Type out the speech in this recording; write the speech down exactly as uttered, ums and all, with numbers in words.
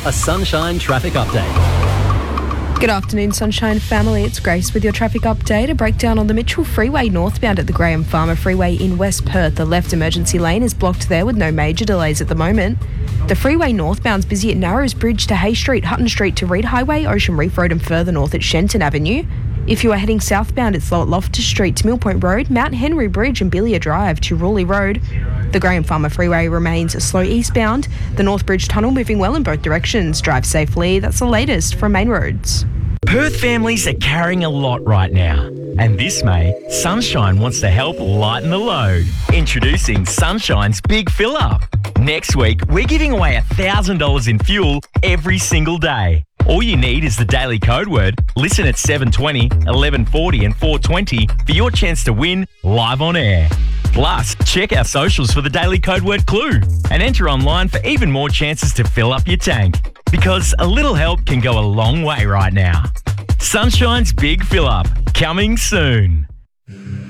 a Sunshine traffic update. Good afternoon, Sunshine family. It's Grace with your traffic update. A breakdown on the Mitchell Freeway northbound at the Graham Farmer Freeway in West Perth. The left emergency lane is blocked there with no major delays at the moment. The freeway northbound's busy at Narrows Bridge to Hay Street, Hutton Street to Reed Highway, Ocean Reef Road and further north at Shenton Avenue. If you are heading southbound, it's slow at Loftus Street to Mill Point Road, Mount Henry Bridge and Billier Drive to Raleigh Road. The Graham Farmer Freeway remains slow eastbound. The North Bridge Tunnel moving well in both directions. Drive safely. That's the latest from Main Roads. Perth families are carrying a lot right now. And this May, Sunshine wants to help lighten the load. Introducing Sunshine's Big Fill Up. Next week, we're giving away one thousand dollars in fuel every single day. All you need is the daily code word. Listen at seven twenty, eleven forty and four twenty for your chance to win live on air. Plus, check our socials for the daily code word clue and enter online for even more chances to fill up your tank. Because a little help can go a long way right now. Sunshine's Big Fill Up, coming soon.